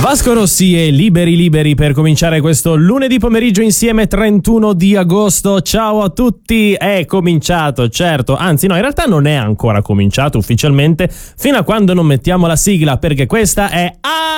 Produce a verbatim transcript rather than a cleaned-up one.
Vasco Rossi e Liberi Liberi per cominciare questo lunedì pomeriggio insieme, trentuno di agosto. Ciao a tutti, è cominciato, certo, anzi no, in realtà non è ancora cominciato ufficialmente fino a quando non mettiamo la sigla, perché questa è